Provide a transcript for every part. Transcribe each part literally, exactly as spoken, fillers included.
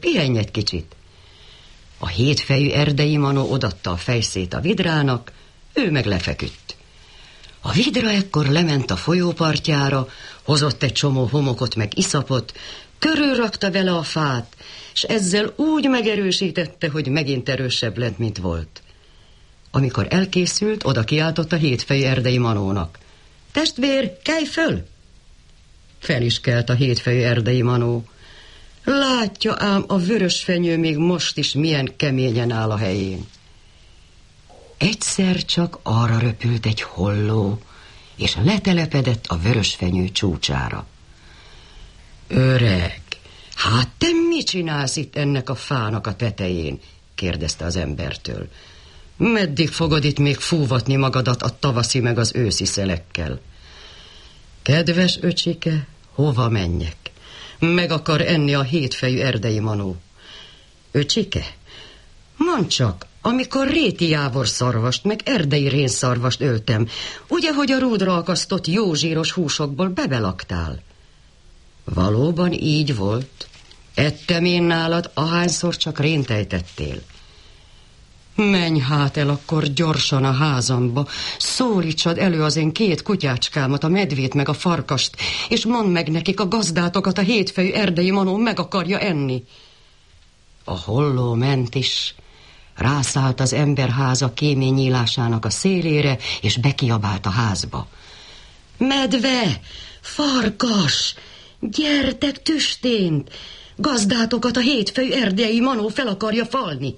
pihenj egy kicsit. A hétfejű erdei manó odatta a fejszét a vidrának, ő meg lefeküdt. A vidra ekkor lement a folyópartjára, hozott egy csomó homokot meg iszapot, körülrakta vele a fát, és ezzel úgy megerősítette, hogy megint erősebb lett, mint volt. Amikor elkészült, oda kiáltott a hétfejű erdei manónak. Testvér, kelj föl! Fel is kelt a hétfejű erdei manó. Látja ám, a vörös fenyő még most is milyen keményen áll a helyén. Egyszer csak arra röpült egy holló, és letelepedett a vörös fenyő csúcsára. Öreg, hát te mit csinálsz itt ennek a fának a tetején? Kérdezte az embertől. Meddig fogod itt még fúvatni magadat a tavaszi meg az őszi szelekkel? Kedves öcsike, hova menjek? Meg akar enni a hétfejű erdei manó. Öcsike, mondd csak, amikor réti jávorszarvast meg erdei rénszarvast öltem, ugye, hogy a rúdra akasztott jó zsíros húsokból bebelaktál? Valóban így volt. Ettem én nálad, ahányszor csak rént ejtettél. Menj hát el akkor gyorsan a házamba, szólítsad elő az én két kutyácskámat, a medvét meg a farkast, és mondd meg nekik, a gazdátokat a hétfejű erdei manó meg akarja enni. A holló ment is, rászállt az emberháza kémény nyílásának a szélére, és bekiabált a házba. Medve, farkas, gyertek tüstént, gazdátokat a hétfejű erdei manó fel akarja falni.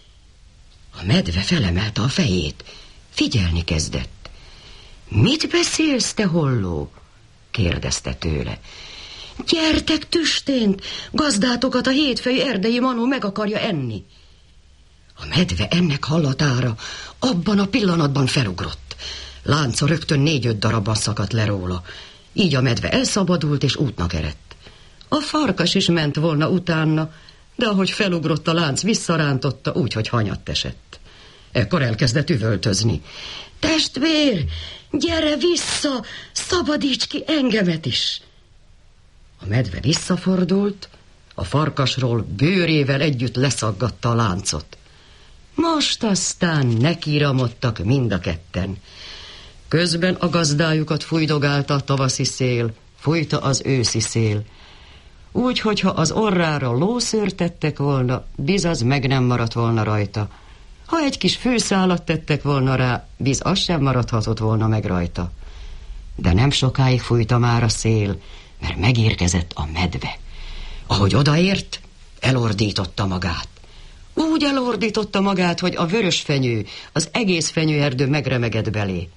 A medve felemelte a fejét, figyelni kezdett. Mit beszélsz, te holló? Kérdezte tőle. Gyertek tüstént, gazdátokat a hétfejű erdei manó meg akarja enni. A medve ennek hallatára abban a pillanatban felugrott. Lánca rögtön négy-öt darabban szakadt le róla. Így a medve elszabadult és útnak eredt. A farkas is ment volna utána, de ahogy felugrott, a lánc visszarántotta, úgy, hogy hanyatt esett. Ekkor elkezdett üvöltözni. Testvér, gyere vissza, szabadíts ki engemet is! A medve visszafordult, a farkasról bőrével együtt leszaggatta a láncot. Most aztán nekiramodtak mind a ketten. Közben a gazdájukat fújdogálta a tavaszi szél, fújta az őszi szél. Úgy, hogyha az orrára lószőrt tettek volna, bizaz meg nem maradt volna rajta. Ha egy kis főszálat tettek volna rá, biz az sem maradhatott volna meg rajta. De nem sokáig fújta már a szél, mert megérkezett a medve. Ahogy odaért, elordította magát. Úgy elordította magát, hogy a vörös fenyő, az egész fenyőerdő megremegett belé.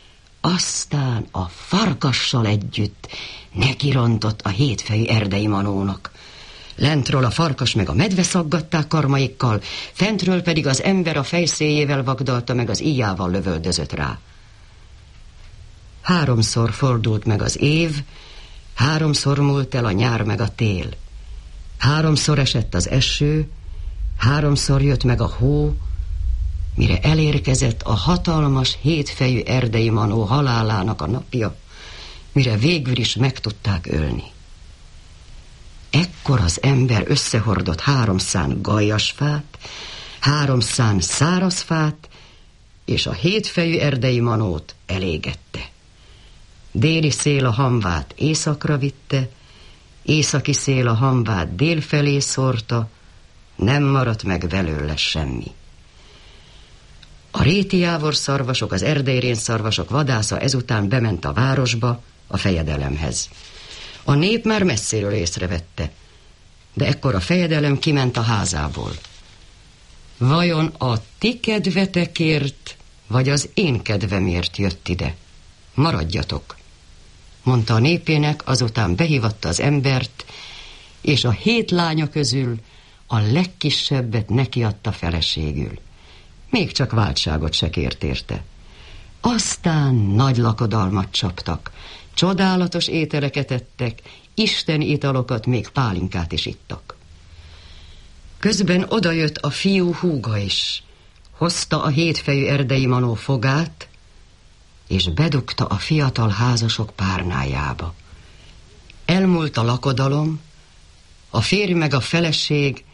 Aztán a farkassal együtt nekirontott a hétfejű erdei manónak. Lentről a farkas meg a medve szaggatták karmaikkal, fentről pedig az ember a fejszéjével vagdalta meg az íjával lövöldözött rá. Háromszor fordult meg az év, háromszor múlt el a nyár meg a tél. Háromszor esett az eső, háromszor jött meg a hó, mire elérkezett a hatalmas hétfejű erdei manó halálának a napja, mire végül is meg tudták ölni. Ekkor az ember összehordott három szán gajasfát, három szán szárazfát, és a hétfejű erdei manót elégette. Déli szél a hamvát északra vitte, északi szél a hamvát dél felé szórta, nem maradt meg belőle semmi. A réti jávorszarvasok, az erdeirénszarvasok vadásza ezután bement a városba, a fejedelemhez. A nép már messziről észrevette, de ekkor a fejedelem kiment a házából. Vajon a ti kedvetekért, vagy az én kedvemért jött ide? Maradjatok, mondta a népének, azután behívatta az embert, és a hét lánya közül a legkisebbet nekiadta feleségül. Még csak váltságot se kért érte. Aztán nagy lakodalmat csaptak, csodálatos ételeket ettek, isteni italokat, még pálinkát is ittak. Közben odajött a fiú húga is, hozta a hétfejű erdei manó fogát, és bedugta a fiatal házasok párnájába. Elmúlt a lakodalom, a férj meg a feleség